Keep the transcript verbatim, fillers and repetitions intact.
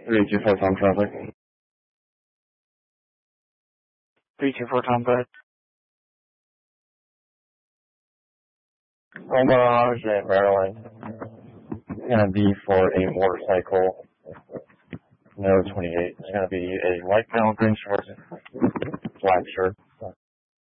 three two four Tom traffic. three two four Tom, go ahead. Homage at Maryland. It's going to be for a motorcycle. No, twenty-eight. It's going to be a white panel green shorts, black shirt.